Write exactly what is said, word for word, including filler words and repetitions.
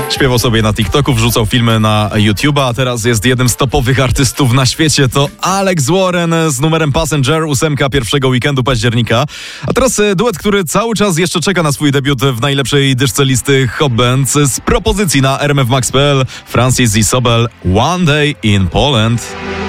Śpiewał sobie na TikToku, wrzucał filmy na YouTube'a, a teraz jest jednym z topowych artystów na świecie. To Alex Warren z numerem Passenger, ósemka pierwszego weekendu października. A teraz duet, który cały czas jeszcze czeka na swój debiut w najlepszej dyszce listy Hot Bands. Z propozycji na r m f max kropka p l Francis i Sobel, One Day in Poland.